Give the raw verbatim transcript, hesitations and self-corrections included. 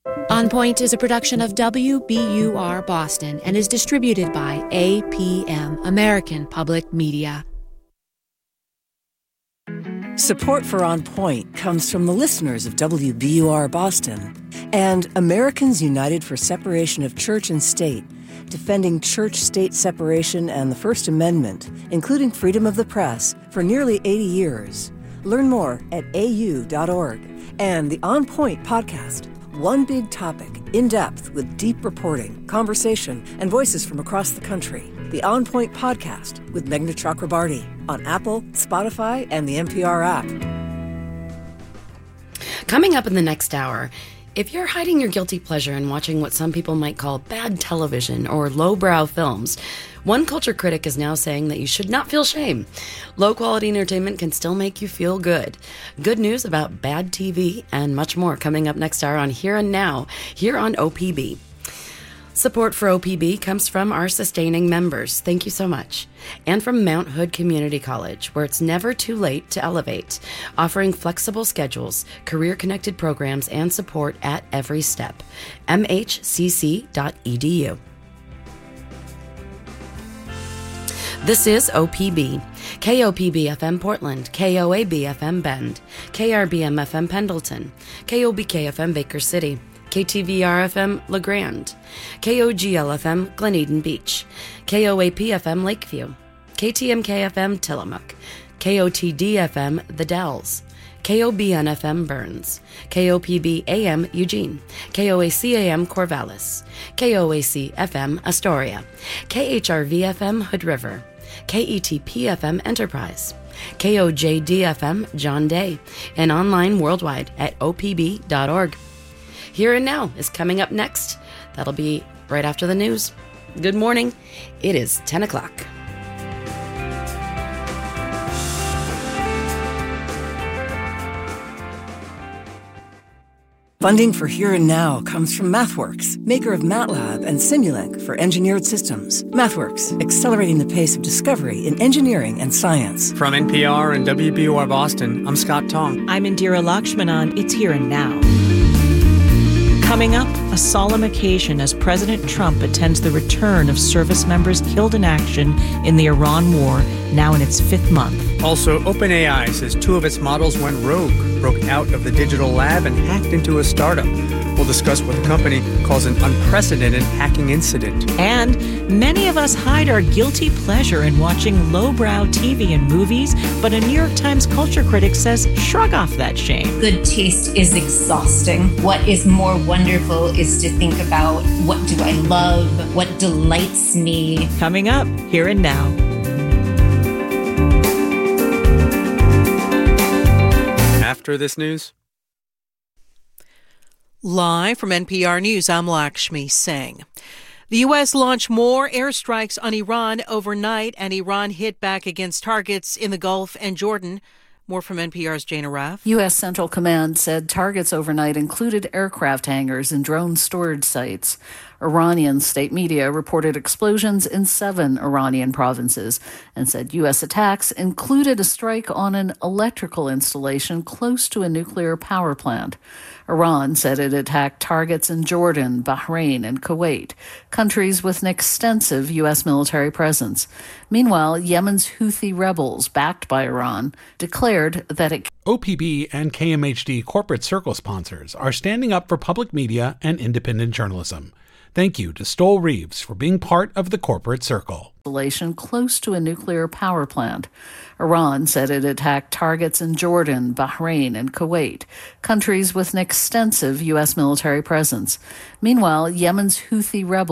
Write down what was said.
On Point is a production of W B U R Boston and is distributed by A P M, American Public Media. Support for On Point comes from the listeners of W B U R Boston and Americans United for Separation of Church and State, defending church-state separation and the First Amendment, including freedom of the press, for nearly eighty years. Learn more at a u dot org. And the On Point podcast. One big topic, in depth, with deep reporting, conversation, and voices from across the country. The On Point podcast with Meghna Chakrabarti on Apple, Spotify, and the N P R app. Coming up in the next hour, if you're hiding your guilty pleasure in watching what some people might call bad television or lowbrow films, one culture critic is now saying that you should not feel shame. Low-quality entertainment can still make you feel good. Good news about bad T V and much more coming up next hour on Here and Now, here on O P B. Support for O P B comes from our sustaining members. Thank you so much. And from Mount Hood Community College, where it's never too late to elevate, offering flexible schedules, career-connected programs, and support at every step. m h c c dot e d u. This is O P B, K O P B F M Portland, K O A B F M Bend, K R B M F M Pendleton, K O B K F M Baker City, K T V R F M La Grande, K O G L F M Glen Eden Beach, K O A P F M Lakeview, K T M K F M Tillamook, K O T D F M The Dells, K O B N F M Burns, K O P B A M Eugene, K O A C A M Corvallis, K O A C F M Astoria, K H R V F M Hood River, K E T P F M Enterprise, K O J D F M John Day, and online worldwide at o p b dot org. Here and Now is coming up next. That'll be right after the news. Good morning. It is ten o'clock. Funding for Here and Now comes from MathWorks, maker of MATLAB and Simulink for engineered systems. MathWorks, accelerating the pace of discovery in engineering and science. From N P R and W B U R Boston, I'm Scott Tong. I'm Indira Lakshmanan. It's Here and Now. Coming up, a solemn occasion as President Trump attends the return of service members killed in action in the Iran war, now in its fifth month. Also, OpenAI says two of its models went rogue, broke out of the digital lab and hacked into a startup. We'll discuss what the company calls an unprecedented hacking incident. And many of us hide our guilty pleasure in watching lowbrow T V and movies, but a New York Times culture critic says shrug off that shame. Good taste is exhausting. What is more wonderful is to think about what do I love, what delights me. Coming up, Here and Now. After this news. Live from N P R News, I'm Lakshmi Singh. The U S launched more airstrikes on Iran overnight, and Iran hit back against targets in the Gulf and Jordan. More from N P R's Jana Raff. U S Central Command said targets overnight included aircraft hangars and drone storage sites. Iranian state media reported explosions in seven Iranian provinces and said U S attacks included a strike on an electrical installation close to a nuclear power plant. Iran said it attacked targets in Jordan, Bahrain, and Kuwait, countries with an extensive U S military presence. Meanwhile, Yemen's Houthi rebels, backed by Iran, declared that it... O P B and K M H D corporate circle sponsors are standing up for public media and independent journalism. Thank you to Stoll Reeves for being part of the corporate circle. Close to a nuclear power plant. Iran said it attacked targets in Jordan, Bahrain, and Kuwait, countries with an extensive U S military presence. Meanwhile, Yemen's Houthi rebels